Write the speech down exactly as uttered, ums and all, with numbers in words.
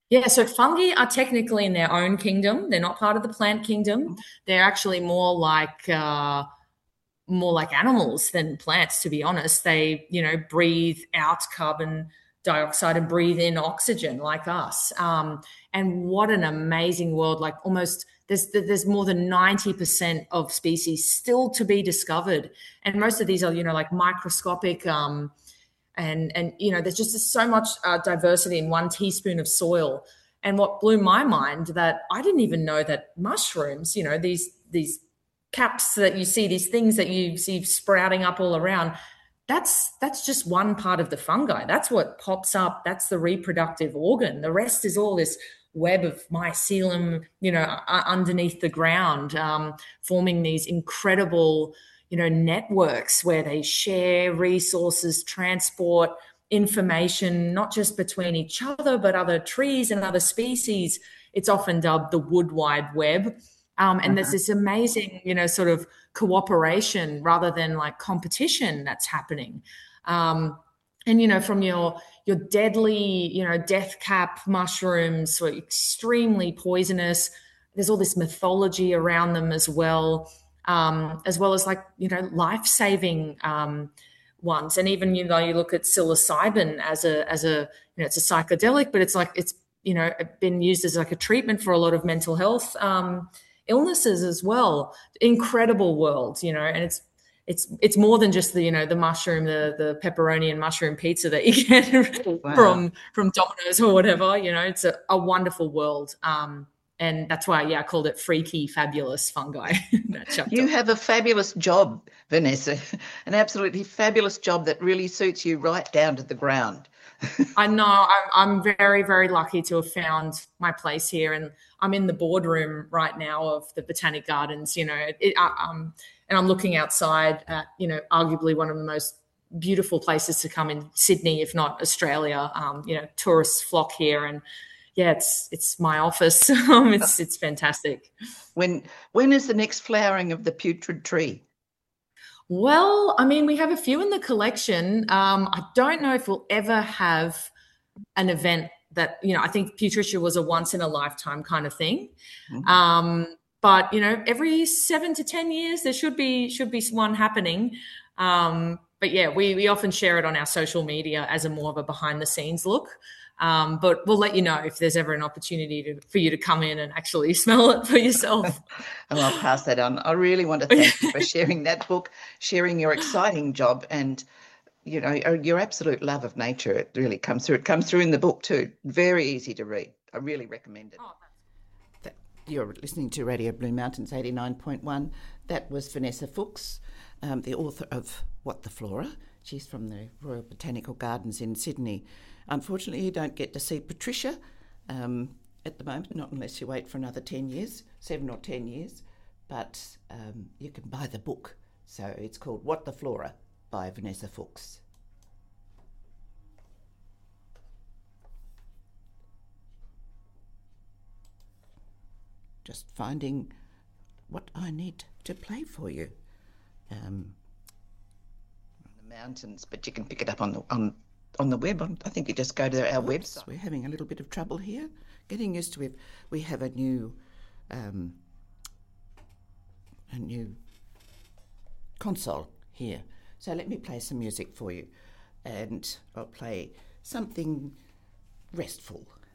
Yeah, so fungi are technically in their own kingdom. They're not part of the plant kingdom. They're actually more like uh, more like animals than plants, to be honest. They, you know, breathe out carbon dioxide and breathe in oxygen like us. Um, and what an amazing world! Like almost there's there's more than ninety percent of species still to be discovered, and most of these are, you know, like microscopic. Um, and and you know there's just so much uh, diversity in one teaspoon of soil. And what blew my mind, that I didn't even know that mushrooms, you know, these these caps that you see, these things that you see sprouting up all around, that's that's just one part of the fungi. That's what pops up. That's the reproductive organ. The rest is all this web of mycelium, you know, underneath the ground, um, forming these incredible, you know, networks where they share resources, transport information, not just between each other, but other trees and other species. It's often dubbed the wood wide web. Um, and there's Uh-huh. this amazing, you know, sort of cooperation rather than like competition that's happening. Um, and you know, from your your deadly, you know, death cap mushrooms, so extremely poisonous. There's all this mythology around them as well, um, as well as like, you know, life saving um, ones. And even, you know, you look at psilocybin as a as a you know, it's a psychedelic, but it's like it's, you know, been used as like a treatment for a lot of mental health um, illnesses as well. Incredible world, you know, and it's it's it's more than just the, you know, the mushroom, the the pepperoni and mushroom pizza that you get Wow. from from Domino's or whatever. You know, it's a, a wonderful world. Um, and that's why, yeah, I called it freaky, fabulous fungi. That chapter. You have a fabulous job, Vanessa, an absolutely fabulous job that really suits you right down to the ground. I know I'm, I'm very, very lucky to have found my place here, and I'm in the boardroom right now of the Botanic Gardens. You know, it, I, um, and I'm looking outside at, you know, arguably one of the most beautiful places to come in Sydney, if not Australia. Um, you know, tourists flock here, and yeah, it's it's my office. um, it's it's fantastic. When when is the next flowering of the putrid tree? Well, I mean, we have a few in the collection. Um, I don't know if we'll ever have an event that, you know, I think Putrisha was a once in a lifetime kind of thing. Mhm. Um, but you know, every seven to ten years there should be should be one happening. Um, but yeah, we we often share it on our social media as a more of a behind the scenes look. Um, but we'll let you know if there's ever an opportunity to, for you to come in and actually smell it for yourself. Oh, I'll pass that on. I really want to thank you for sharing that book, sharing your exciting job, and you know your absolute love of nature. It really comes through. It comes through in the book too. Very easy to read. I really recommend it. Oh, That, you're listening to Radio Blue Mountains eighty-nine point one. That was Vanessa Fuchs, um, the author of What the Flora. She's from the Royal Botanical Gardens in Sydney. Unfortunately, you don't get to see Patricia um, at the moment, not unless you wait for another ten years, seven or ten years. But um, you can buy the book. So it's called What the Flora by Vanessa Fuchs. Just finding what I need to play for you. Um, the mountains, but you can pick it up on the on on the web. I think you just go to our Oops, website. We're having a little bit of trouble here, getting used to it. We have a new um, a new console here. So let me play some music for you, and I'll play something restful.